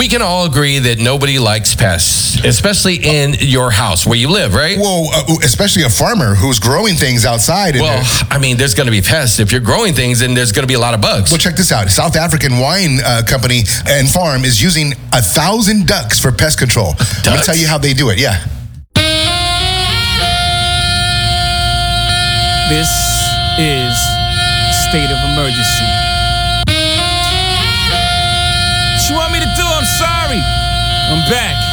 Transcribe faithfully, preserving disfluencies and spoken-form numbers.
we can all agree that nobody likes pests, especially in your house where you live, right? Well, uh, especially a farmer who's growing things outside. And well, I mean, there's going to be pests. If you're growing things, then there's going to be a lot of bugs. Well, check this out. South African wine uh, company and farm is using a thousand ducks for pest control. Ducks? Let me tell you how they do it. Yeah. This is state of emergency. What you want me to do? I'm sorry. I'm back.